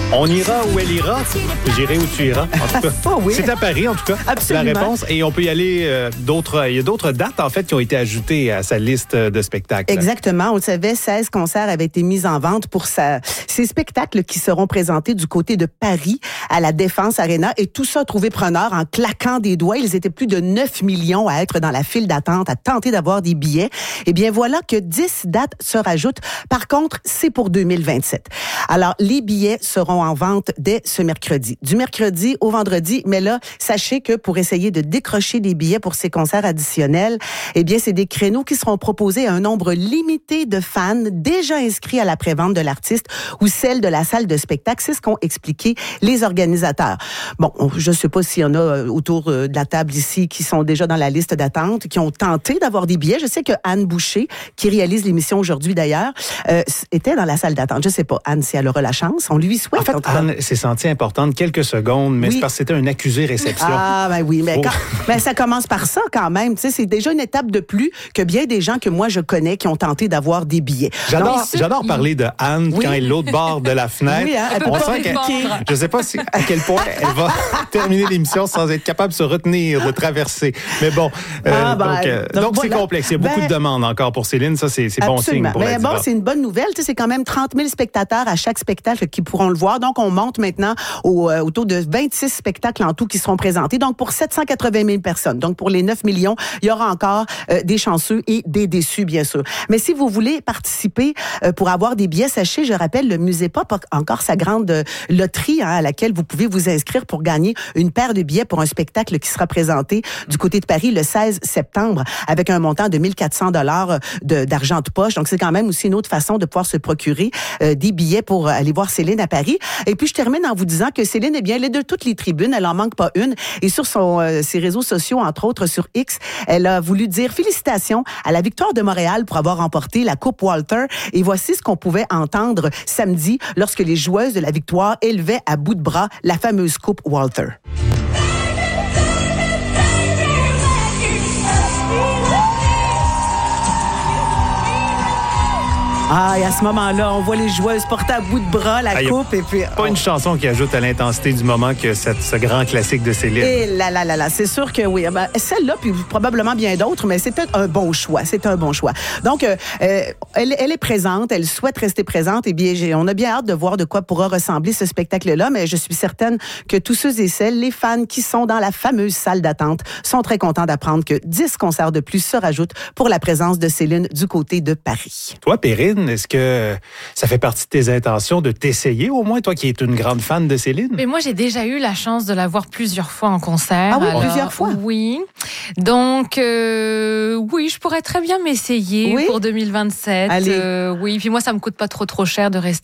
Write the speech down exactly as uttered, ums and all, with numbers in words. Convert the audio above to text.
On ira où elle ira. J'irai où tu iras. En tout cas, oh oui. C'est à Paris, en tout cas. Absolument. La réponse. Et on peut y aller euh, d'autres. Il y a d'autres dates, en fait, qui ont été ajoutées à sa liste de spectacles. Exactement. On le savait, seize concerts avaient été mis en vente pour sa, ces spectacles qui seront présentés du côté de Paris à la Défense Arena. Et tout ça a trouvé preneur en claquant des doigts. Ils étaient plus de neuf millions à être dans la file d'attente, à tenter d'avoir des billets. Eh bien, voilà que dix dates se rajoutent. Par contre, c'est pour deux mille vingt-sept. Alors, les billets seront en vente dès ce mercredi. Du mercredi au vendredi, mais là, sachez que pour essayer de décrocher des billets pour ces concerts additionnels, eh bien, c'est des créneaux qui seront proposés à un nombre limité de fans déjà inscrits à la prévente de l'artiste ou celle de la salle de spectacle. C'est ce qu'ont expliqué les organisateurs. Bon, je ne sais pas s'il y en a autour de la table ici qui sont déjà dans la liste d'attente, qui ont tenté d'avoir des billets. Je sais que Anne Boucher, qui réalise l'émission aujourd'hui d'ailleurs, euh, était dans la salle d'attente. Je ne sais pas, Anne, si elle aura la chance. On lui souhaite. En fait, en Anne s'est sentie importante quelques secondes, mais oui. c'est parce que c'était un accusé-réception. Ah, ben oui, mais, oh. quand, mais ça commence par ça quand même. Tu sais, c'est déjà une étape de plus que bien des gens que moi je connais qui ont tenté d'avoir des billets. J'adore, Donc, j'adore il... parler de Anne oui. quand elle est l'autre bord de la fenêtre. Oui, hein, on sent qu'elle, je ne sais pas si, à quel point elle va terminer l'émission sans être capable de se retenir, de traverser. Mais bon, euh, ah, ben, donc, euh, donc, donc voilà. C'est complexe. Il y a beaucoup ben, de demandes encore pour Céline. Ça, c'est, c'est bon signe pour mais la bon, diva. C'est une bonne nouvelle. Tu sais, c'est quand même trente mille spectateurs à chaque spectacle qui pourront le voir. Donc, on monte maintenant au, euh, autour de vingt-six spectacles en tout qui seront présentés. Donc, pour sept cent quatre-vingt mille personnes. Donc, pour les neuf millions, il y aura encore euh, des chanceux et des déçus, bien sûr. Mais si vous voulez participer euh, pour avoir des billets, sachez, je rappelle, le Musée Pop a encore sa grande euh, loterie hein, à laquelle vous pouvez vous inscrire pour gagner une paire de billets pour un spectacle qui sera présenté du côté de Paris le seize septembre avec un montant de mille quatre cents dollars de, d'argent de poche. Donc, c'est quand même aussi une autre façon de pouvoir se procurer euh, des billets pour aller voir Céline à Paris. Et puis, je termine en vous disant que Céline, eh bien, elle est de toutes les tribunes. Elle en manque pas une. Et sur son, euh, ses réseaux sociaux, entre autres sur X, elle a voulu dire félicitations à la Victoire de Montréal pour avoir remporté la Coupe Walter. Et voici ce qu'on pouvait entendre samedi lorsque les joueuses de la Victoire élevaient à bout de bras la fameuse Coupe Walter. Ah, et à ce moment-là, on voit les joueuses porter à bout de bras la ah, coupe. Et puis, pas oh. une chanson qui ajoute à l'intensité du moment que cette, ce grand classique de Céline. Et là, là, là, là, c'est sûr que oui. Ben, celle-là, puis probablement bien d'autres, mais c'était un bon choix. C'est un bon choix. Donc, euh, elle, elle est présente, elle souhaite rester présente. Et bien, j'ai, on a bien hâte de voir de quoi pourra ressembler ce spectacle-là, mais je suis certaine que tous ceux et celles, les fans qui sont dans la fameuse salle d'attente, sont très contents d'apprendre que dix concerts de plus se rajoutent pour la présence de Céline du côté de Paris. Toi, Perrine, est-ce que ça fait partie de tes intentions de t'essayer au moins, toi qui es une grande fan de Céline? Mais moi, j'ai déjà eu la chance de la voir plusieurs fois en concert. Ah oui, alors, plusieurs fois? Oui. Donc, euh, oui, je pourrais très bien m'essayer oui? pour deux mille vingt-sept. Allez. Euh, oui, puis moi, ça me coûte pas trop trop cher de rester